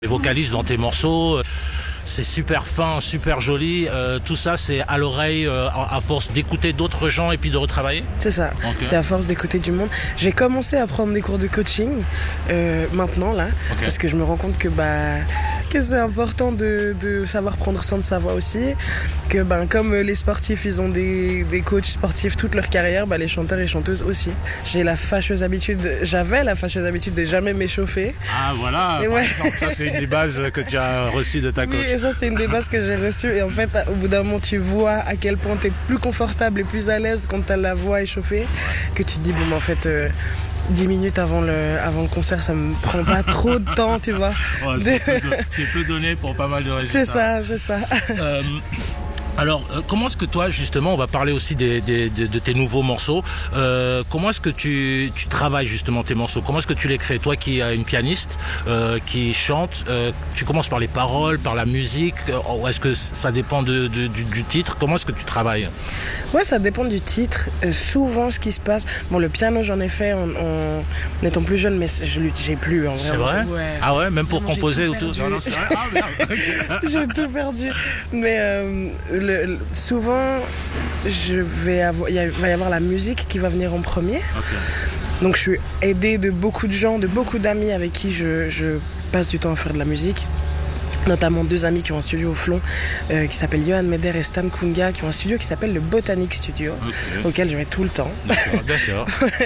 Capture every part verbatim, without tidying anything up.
Les vocalises dans tes morceaux, c'est super fin, super joli. Euh, tout ça, c'est à l'oreille euh, à force d'écouter d'autres gens et puis de retravailler. C'est ça, okay. C'est à force d'écouter du monde. J'ai commencé à prendre des cours de coaching euh, maintenant là, okay. Parce que je me rends compte que bah que c'est important de, de savoir prendre soin de sa voix aussi. Que ben comme les sportifs, ils ont des, des coachs sportifs toute leur carrière, bah, les chanteurs et chanteuses aussi. J'ai la fâcheuse habitude, j'avais la fâcheuse habitude de jamais m'échauffer. Ah voilà. Par ouais. exemple, ça c'est une des bases que tu as reçues de ta coach. Oui, et ça c'est une des bases que j'ai reçues. Et en fait, au bout d'un moment, tu vois à quel point tu es plus confortable et plus à l'aise quand tu as la voix échauffée, que tu te dis, bon, mais en fait, euh, dix minutes avant le, avant le concert, ça me prend pas trop de temps, tu vois. Ouais, c'est, peu de, c'est peu donné pour pas mal de résultats. C'est ça, c'est ça. Euh, Alors, euh, comment est-ce que toi, justement, on va parler aussi des, des, de, de tes nouveaux morceaux, euh, comment est-ce que tu, tu travailles justement tes morceaux? Comment est-ce que tu les crées? Toi qui es une pianiste, euh, qui chante, euh, tu commences par les paroles, par la musique, ou est-ce que ça dépend de, de, du, du titre? Comment est-ce que tu travailles? Ouais, ça dépend du titre. Euh, souvent, ce qui se passe... Bon, le piano, j'en ai fait en, en, en étant plus jeune, mais je j'ai plus. En c'est vrai? Ouais. Ah ouais, même pour Vraiment, composer ou tout? Non, non, c'est vrai. Ah, merde. Okay. J'ai tout perdu. Mais... Euh, Le, le, souvent, je vais avoir, il va y avoir la musique qui va venir en premier. Okay. Donc, je suis aidée de beaucoup de gens, de beaucoup d'amis avec qui je, je passe du temps à faire de la musique. Notamment deux amis qui ont un studio au Flon euh, qui s'appelle Johan Meder et Stan Kunga, qui ont un studio qui s'appelle le Botanic Studio, okay. Auquel je vais tout le temps. D'accord, d'accord.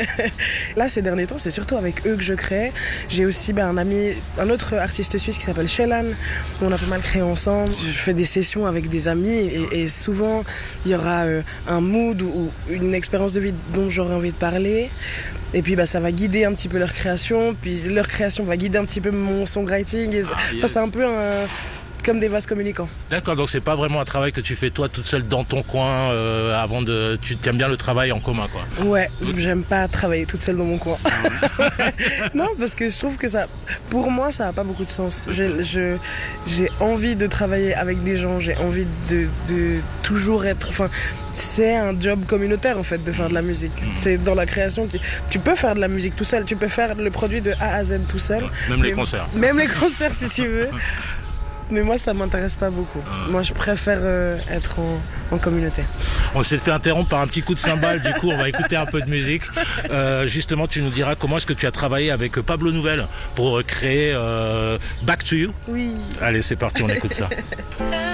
Là, ces derniers temps, c'est surtout avec eux que je crée. J'ai aussi ben, un ami, un autre artiste suisse qui s'appelle Shellan, où on a pas mal créé ensemble. Je fais des sessions avec des amis et, et souvent, il y aura euh, un mood ou, ou une expérience de vie dont j'aurais envie de parler. Et puis bah, ça va guider un petit peu leur création, puis leur création va guider un petit peu mon songwriting. Et... Ah, yes. Enfin, c'est un peu un... comme des vases communicants. D'accord, donc c'est pas vraiment un travail que tu fais toi toute seule dans ton coin euh, avant de... Tu aimes bien le travail en commun, quoi. Ouais, j'aime pas travailler toute seule dans mon coin. Non, parce que je trouve que ça... Pour moi, ça a pas beaucoup de sens. J'ai, je, j'ai envie de travailler avec des gens, j'ai envie de, de toujours être... Enfin, c'est un job communautaire en fait de faire de la musique. Mmh. C'est dans la création, tu, tu peux faire de la musique tout seul, tu peux faire le produit de A à Z tout seul. Même les concerts. Même les concerts si tu veux. Mais moi ça m'intéresse pas beaucoup. Mmh. Moi je préfère euh, être en, en communauté. On s'est fait interrompre par un petit coup de cymbale, du coup on va écouter un peu de musique. Euh, justement tu nous diras comment est-ce que tu as travaillé avec Pablo Nouvelle pour créer euh, Back to You. Oui. Allez c'est parti, on écoute ça.